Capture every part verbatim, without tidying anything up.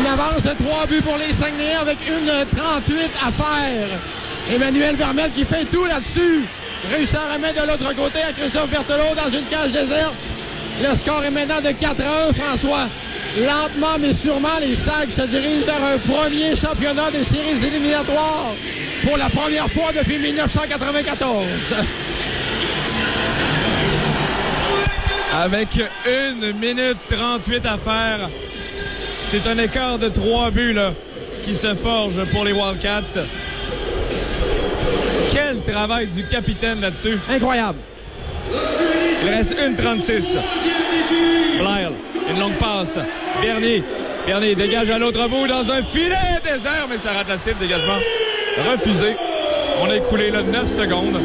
avance de trois buts pour les Saguenayens avec une trente-huit à faire. Emmanuel Vermette qui fait tout là-dessus. Réussit à remettre de l'autre côté à Christophe Berthelot dans une cage déserte. Le score est maintenant de quatre à un, François. Lentement mais sûrement, les Sags se dirigent vers un premier championnat des séries éliminatoires pour la première fois depuis mille neuf cent quatre-vingt-quatorze. Avec une minute trente-huit à faire, c'est un écart de trois buts là, qui se forge pour les Wildcats. Quel travail du capitaine là-dessus. Incroyable. Il reste une trente-six. Blyle, une longue passe. Bernier. Bernier dégage à l'autre bout dans un filet désert, mais ça rate la cible. Dégagement refusé. On a écoulé là neuf secondes.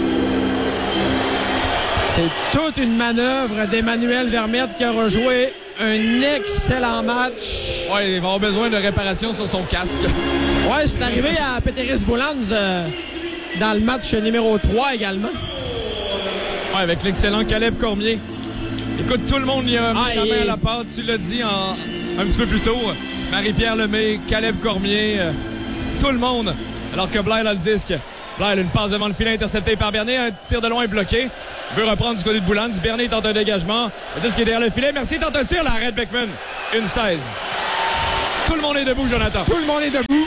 C'est toute une manœuvre d'Emmanuel Vermette qui a rejoué un excellent match. Oui, il va avoir besoin de réparation sur son casque. Oui, c'est arrivé à Peteris Boulans euh, dans le match numéro trois également. Oui, avec l'excellent Caleb Cormier. Écoute, tout le monde y a mis ah, la main et... à la pâte. Tu l'as dit en, un petit peu plus tôt. Marie-Pierre Lemay, Caleb Cormier, euh, tout le monde. Alors que Blyle a le disque. Blyle, une passe devant le filet interceptée par Bernier. Un tir de loin est bloqué. Veut reprendre du côté de Boulans. Bernier tente un dégagement. Le disque est derrière le filet. Merci, tente un tir. L'arrête Beckman. Une seize. Tout le monde est debout, Jonathan. Tout le monde est debout.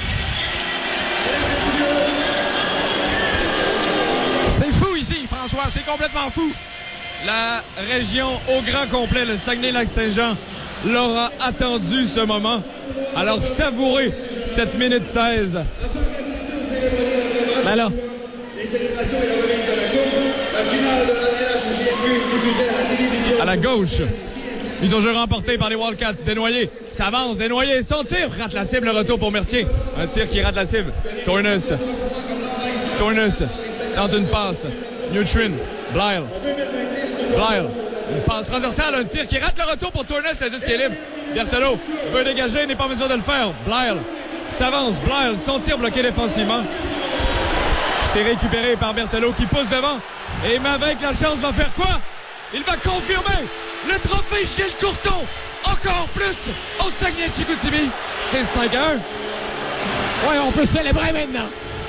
C'est fou ici, François. C'est complètement fou. La région au grand complet, le Saguenay-Lac-Saint-Jean, l'aura attendu ce moment. Alors savourez cette minute seize. Ben là. Les célébrations et la remise de la coupe. La finale de la N H J M Q diffusée à la télévision. À la gauche. Ils ont jeu remporté par les Wildcats. Desnoyers s'avance. Desnoyers, son tir rate la cible. Le retour pour Mercier. Un tir qui rate la cible. Tournus. Tournus tente une passe. Nutrin. Blyle. Blyle. Une passe transversale. Un tir qui rate le retour pour Tournus. Le disque est libre. Berthelot veut dégager. N'est pas en mesure de le faire. Blyle s'avance. Blyle. Son tir bloqué défensivement. C'est récupéré par Berthelot qui pousse devant. Et Maverick Lachance va faire quoi? Il va confirmer le trophée Gilles Courteau. Encore plus au Saguenay-Chicoutimi. C'est cinq à un. Oui, on peut célébrer maintenant.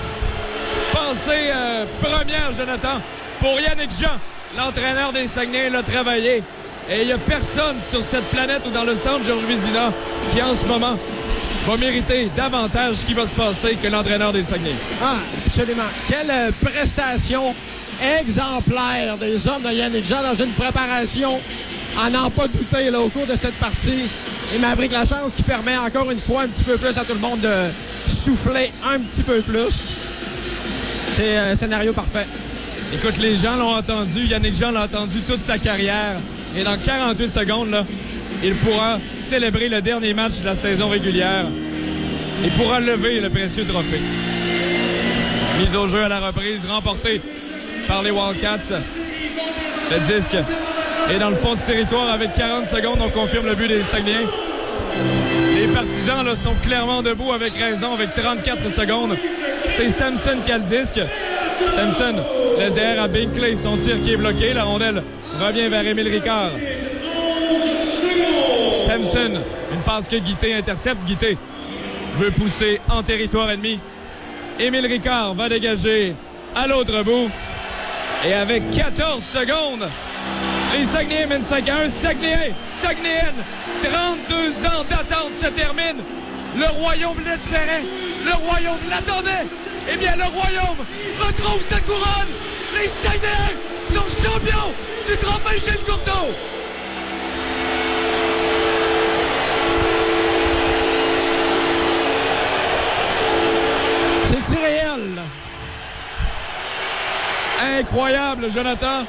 Pensée euh, première, Jonathan, pour Yannick Jean, l'entraîneur des Saguenay, l'a travaillé. Et il n'y a personne sur cette planète ou dans le centre Georges Vézina qui, en ce moment, va mériter davantage ce qui va se passer que l'entraîneur des Saguenay. Ah, absolument. Quelle euh, prestation exemplaire des hommes de Yannick Jean dans une préparation à n'en pas douter là, au cours de cette partie. Et Maverick Lachance qui permet encore une fois un petit peu plus à tout le monde de souffler un petit peu plus. C'est un scénario parfait. Écoute, les gens l'ont entendu. Yannick Jean l'a entendu toute sa carrière. Et dans quarante-huit secondes, là, il pourra célébrer le dernier match de la saison régulière. Il pourra lever le précieux trophée. Mise au jeu à la reprise, remportée par les Wildcats. Le disque est dans le fond du territoire avec quarante secondes. On confirme le but des Saguenayens. Les partisans là, sont clairement debout avec raison, avec trente-quatre secondes. C'est Samson qui a le disque. Samson laisse derrière à Binkley son tir qui est bloqué. La rondelle revient vers Émile Ricard. Samson, une passe que Guité intercepte. Guité veut pousser en territoire ennemi. Émile Ricard va dégager à l'autre bout. Et avec quatorze secondes, les Saguenayens mènent cinq à un. Saguenayens, Saguenayennes, trente-deux ans d'attente se terminent. Le royaume l'espérait. Le royaume l'attendait. Eh bien, le royaume retrouve sa couronne. Les Saguenayens sont champions du trophée Gilles Courteau. C'est irréel. Incroyable, Jonathan.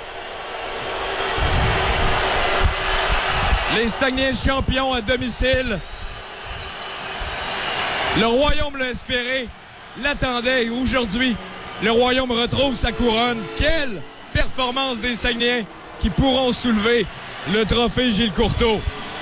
Les Saguenayens champions à domicile. Le royaume l'a espéré, l'attendait. Et aujourd'hui, le royaume retrouve sa couronne. Quelle performance des Saguenayens qui pourront soulever le trophée Gilles Courteau.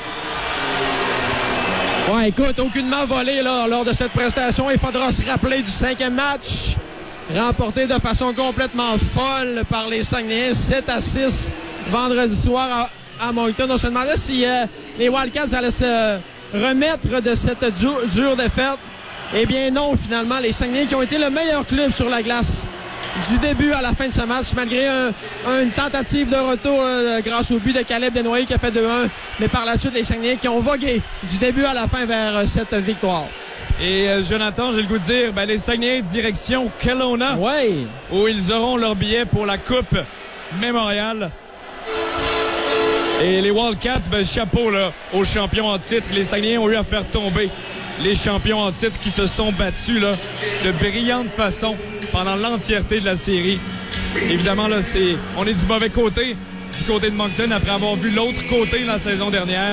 Ouais, écoute, aucunement volé là, lors de cette prestation. Il faudra se rappeler du cinquième match, remporté de façon complètement folle par les Saguenayens, sept à six vendredi soir à, à Moncton. On se demandait si euh, les Wildcats allaient se, remettre de cette dure, dure défaite? Eh bien non, finalement, les Saguenayens qui ont été le meilleur club sur la glace du début à la fin de ce match, malgré un, un, une tentative de retour euh, grâce au but de Caleb Desnoyers qui a fait deux un, mais par la suite, les Saguenayens qui ont vogué du début à la fin vers euh, cette victoire. Et euh, Jonathan, j'ai le goût de dire, ben, les Saguenayens direction Kelowna, ouais. où ils auront leur billet pour la Coupe Mémorial. Et les Wildcats, ben, chapeau là, aux champions en titre. Les Saguenayens ont eu à faire tomber les champions en titre qui se sont battus là, de brillante façon pendant l'entièreté de la série. Évidemment, là, c'est, on est du mauvais côté, du côté de Moncton, après avoir vu l'autre côté la saison dernière.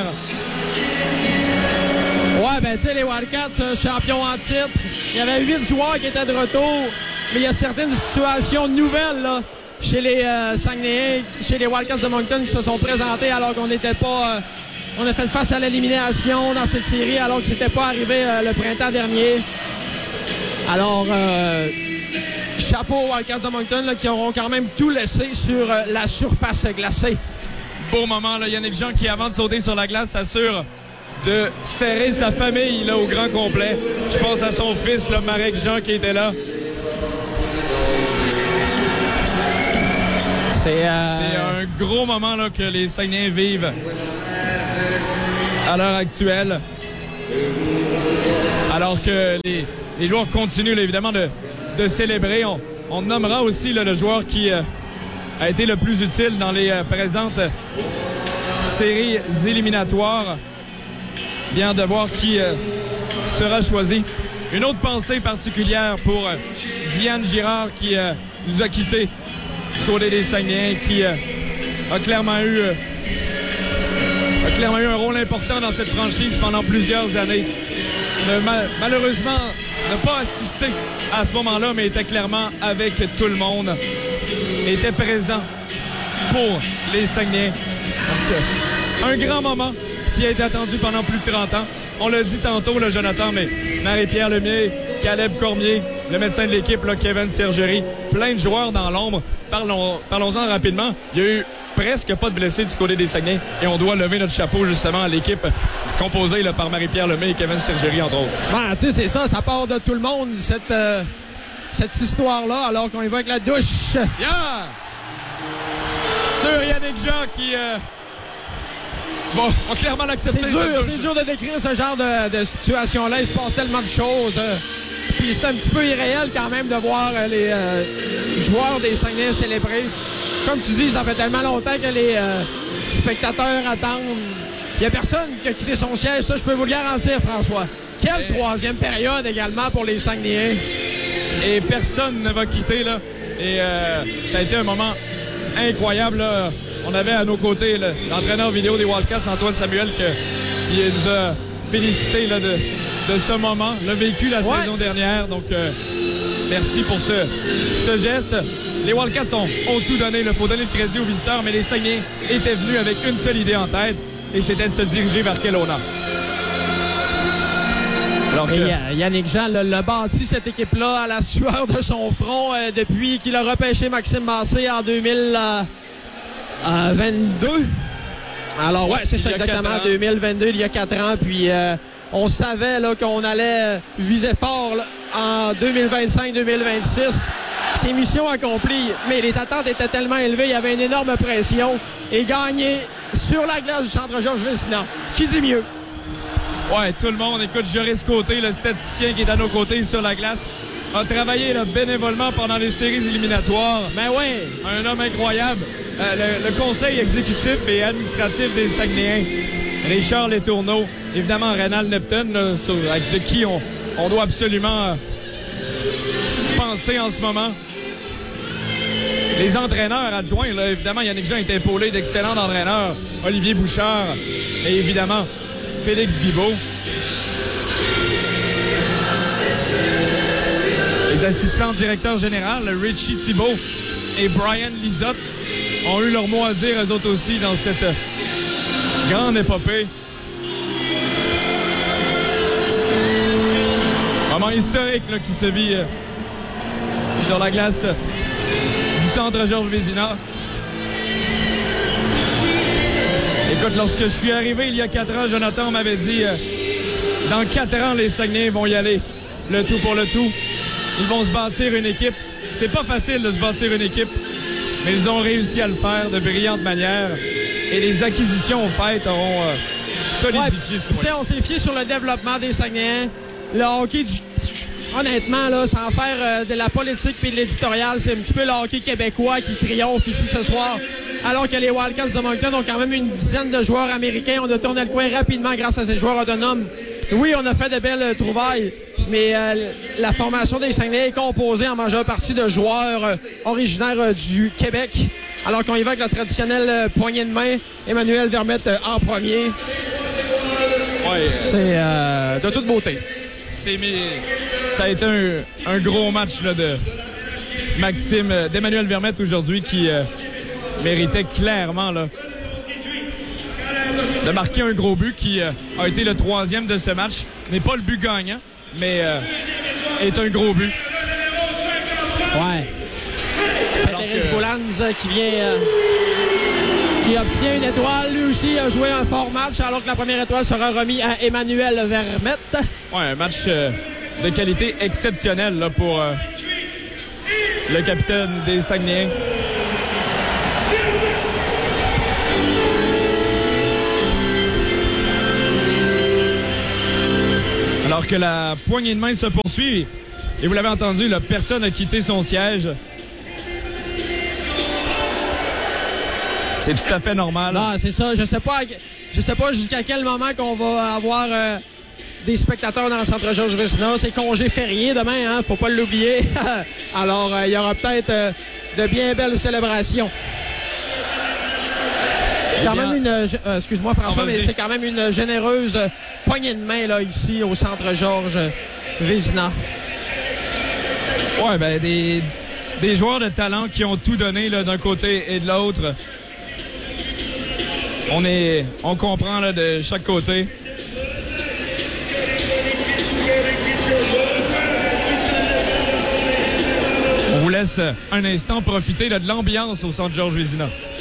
Ouais, ben tu sais, les Wildcats, euh, champions en titre, il y avait huit joueurs qui étaient de retour, mais il y a certaines situations nouvelles là, chez les euh, Saguenayens, chez les Wildcats de Moncton qui se sont présentés alors qu'on n'était pas... Euh, on a fait face à l'élimination dans cette série alors que c'était pas arrivé euh, le printemps dernier. Alors, euh, chapeau aux Wildcats de Moncton là, qui auront quand même tout laissé sur euh, la surface glacée. Beau moment, là, Yannick Jean qui, avant de sauter sur la glace, s'assure de serrer sa famille là, au grand complet. Je pense à son fils, là, Marek Jean, qui était là. C'est euh... un gros moment là, que les Saguenayens vivent à l'heure actuelle. Alors que les, les joueurs continuent là, évidemment de, de célébrer. On, on nommera aussi là, le joueur qui euh, a été le plus utile dans les euh, présentes séries éliminatoires. Bien de voir qui euh, sera choisi. Une autre pensée particulière pour euh, Diane Girard qui euh, nous a quittés du côté des Saguenayens, qui euh, a clairement eu euh, a clairement eu un rôle important dans cette franchise pendant plusieurs années. Ne, mal, malheureusement, n'a pas assisté à ce moment-là, mais était clairement avec tout le monde. Était présent pour les Saguenayens. Donc, un grand moment qui a été attendu pendant plus de trente ans. On l'a dit tantôt, là, Jonathan, mais Marie-Pierre Lemay, Caleb Cormier, le médecin de l'équipe, là, Kevin Sergerie, plein de joueurs dans l'ombre. Parlons, parlons-en rapidement. Il y a eu presque pas de blessés du côté des Saguenayens et on doit lever notre chapeau justement à l'équipe composée là, par Marie-Pierre Lemay et Kevin Sergerie, entre autres. Ben, tu sais, c'est ça, ça part de tout le monde, cette, euh, cette histoire-là, alors qu'on y va avec la douche. Yeah! Sur Yannick Jean qui... Euh... Bon, on va clairement l'accepter. C'est dur, c'est dur de décrire ce genre de, de situation-là. Il se passe tellement de choses. Euh, puis c'est un petit peu irréel quand même de voir euh, les euh, joueurs des Saguenayens célébrer. Comme tu dis, ça fait tellement longtemps que les euh, spectateurs attendent. Il n'y a personne qui a quitté son siège. Ça, je peux vous le garantir, François. Quelle Et... troisième période également pour les Saguenayens. Et personne ne va quitter, là. Et euh, ça a été un moment incroyable, là. On avait à nos côtés là, l'entraîneur vidéo des Wildcats, Antoine Samuel, que, qui nous a félicité là, de, de ce moment, l'a vécu la ouais. saison dernière. Donc, euh, merci pour ce, ce geste. Les Wildcats ont, ont tout donné. Il faut donner le crédit aux visiteurs, mais les Saguenayens étaient venus avec une seule idée en tête, et c'était de se diriger vers Kelowna. Alors que... Et, euh, Yannick Jean l'a bâti, cette équipe-là, à la sueur de son front euh, depuis qu'il a repêché Maxime Massé en deux mille vingt-deux. Alors, ouais, c'est ça exactement, deux mille vingt-deux, il y a quatre ans. Puis, euh, on savait là, qu'on allait viser fort là, en deux mille vingt-cinq deux mille vingt-six. C'est mission accomplie, mais les attentes étaient tellement élevées, il y avait une énorme pression. Et gagner sur la glace du Centre Georges Vézina, qui dit mieux? Ouais, tout le monde. Écoute, Joris Côté, le statisticien qui est à nos côtés sur la glace, a travaillé là, bénévolement pendant les séries éliminatoires. Ben ouais! Un homme incroyable. Euh, le, le conseil exécutif et administratif des Saguenayens, Richard Letourneau, évidemment Rénal Neptune, là, sur, avec, de qui on, on doit absolument euh, penser en ce moment. Les entraîneurs adjoints, là, évidemment, Yannick Jean est épaulé d'excellents entraîneurs. Olivier Bouchard et évidemment Félix Bibeau. Les assistants directeurs généraux, Richie Thibault et Brian Lizotte, ont eu leur mot à dire, eux autres aussi, dans cette grande épopée. Moment historique là, qui se vit euh, sur la glace du Centre Georges Vézina. Écoute, lorsque je suis arrivé il y a quatre ans, Jonathan m'avait dit euh, Dans quatre ans, les Saguenayens vont y aller. Le tout pour le tout. Ils vont se bâtir une équipe. C'est pas facile de se bâtir une équipe, mais ils ont réussi à le faire de brillante manière. Et les acquisitions faites auront euh, solidifié ouais, ce point. On s'est fié sur le développement des Saguenayens. Le hockey, du... honnêtement, là, sans faire euh, de la politique et de l'éditorial, c'est un petit peu le hockey québécois qui triomphe ici ce soir. Alors que les Wildcats de Moncton ont quand même une dizaine de joueurs américains. On a tourné le coin rapidement grâce à ces joueurs autonomes. Oui, on a fait de belles trouvailles, mais euh, la formation des Saguenayens est composée en majeure partie de joueurs euh, originaires euh, du Québec. Alors qu'on y va avec la traditionnelle euh, poignée de main, Emmanuel Vermette euh, en premier. Ouais, c'est euh, de toute beauté. C'est, mais, ça a été un, un gros match là, de Maxime, d'Emmanuel Vermette aujourd'hui qui euh, méritait clairement là, de marquer un gros but qui euh, a été le troisième de ce match. N'est pas le but gagnant, mais euh, est un gros but. Ouais. Pérez Boulans qui vient... Euh, qui obtient une étoile. Lui aussi a joué un fort match, alors que la première étoile sera remise à Emmanuel Vermette. Ouais, un match euh, de qualité exceptionnelle là, pour euh, le capitaine des Saguenayens. Alors que la poignée de main se poursuit, et vous l'avez entendu, là, personne n'a quitté son siège. C'est tout à fait normal. Non, c'est ça. Je sais pas, je sais pas jusqu'à quel moment qu'on va avoir euh, des spectateurs dans le centre Georges Vézina. C'est congé férié demain, hein, faut pas l'oublier. Alors, il euh, y aura peut-être euh, de bien belles célébrations. Quand même une, euh, excuse-moi François, mais c'est quand même une généreuse poignée de main là ici au centre Georges Vézina. Ouais, ben des, des joueurs de talent qui ont tout donné là, d'un côté et de l'autre. On est, on comprend là, de chaque côté. On vous laisse un instant profiter là, de l'ambiance au centre Georges Vézina.